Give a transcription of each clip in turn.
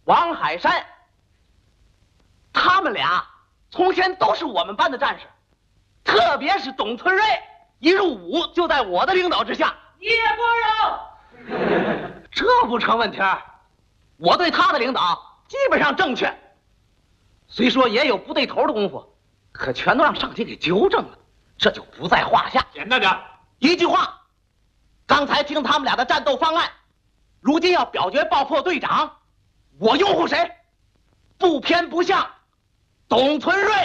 王海山，他们俩从前都是我们班的战士，特别是董存瑞，一入伍就在我的领导之下。 叶国荣， 这不成问题儿。我对他的领导基本上正确，虽说也有不对头的功夫，可全都让上级给纠正了，这就不在话下。 简单点， 一句话，刚才听他们俩的战斗方案，如今要表决爆破队长，我拥护谁？不偏不向，董存瑞。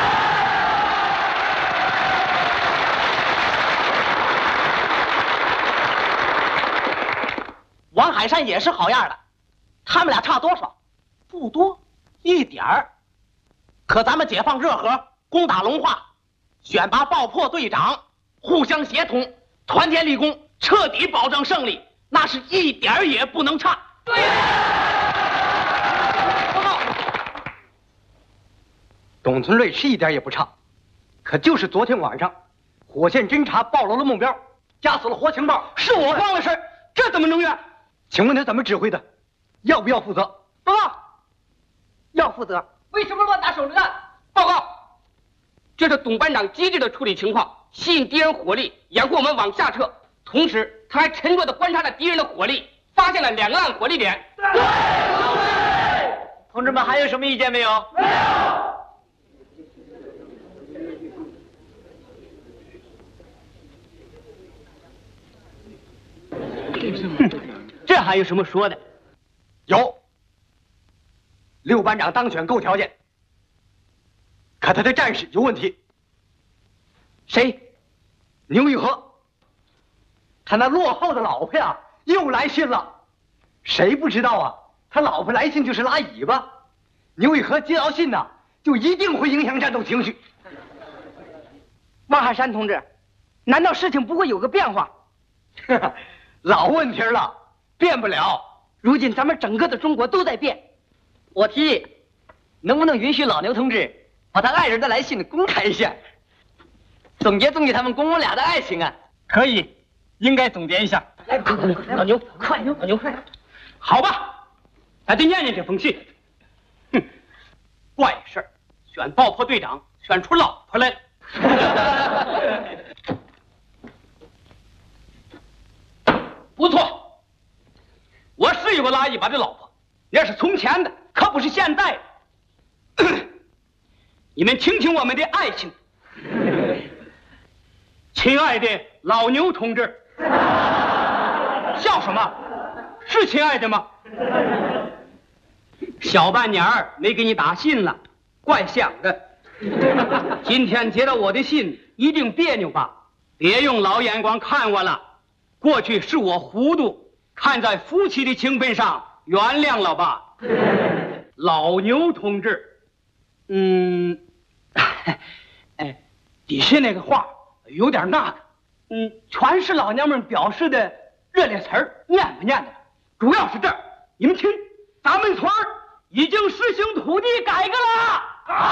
王海山也是好样的，他们俩差多少？不多，一点儿。可咱们解放热河，攻打龙化，选拔爆破队长，互相协同，团结立功，彻底保证胜利，那是一点儿也不能差。 对。报告。 董存瑞是一点也不差，可就是昨天晚上，火线侦察暴露了目标，夹死了活情报，是我干的事，这怎么能怨？请问他怎么指挥的？要不要负责？ 报告。 要负责。 为什么乱打手榴弹？报告。这是董班长机智的处理情况，吸引敌人火力，掩护我们往下撤。同时，他还沉着地观察着敌人的火力，发现了2个暗火力点。 对。同志们还有什么意见没有？没有。这还有什么说的？ 有。6班长当选够条件，可他的战士有问题。 谁？ 牛玉和。他那落后的老婆呀，又来信了。谁不知道啊？他老婆来信就是拉尾巴。牛玉和接到信呢，就一定会影响战斗情绪。 王海山同志，难道事情不会有个变化？ 老问题了，变不了。 如今咱们整个的中国都在变。 我提议，能不能允许老牛同志把他爱人的来信公开一下，总结他们公公俩的爱情啊？ 可以，应该总结一下。 来，老牛，快，老牛，快！ 好吧，咱就念念这封信。哼，怪事儿，选爆破队长选出老婆来了。不错，我是有个拉一把的老婆，那是从前的，可不是现在的。你们听听我们的爱情，亲爱的老牛同志，笑什么？是亲爱的吗？小半年儿没给你打信了，怪想的。今天接到我的信，一定别扭吧？别用老眼光看我了，过去是我糊涂，看在夫妻的情分上，原谅了吧？老牛同志，底下那个话有点那个，全是老娘们表示的热烈词儿，念不念的？主要是这儿，你们听，咱们村儿已经实行土地改革了。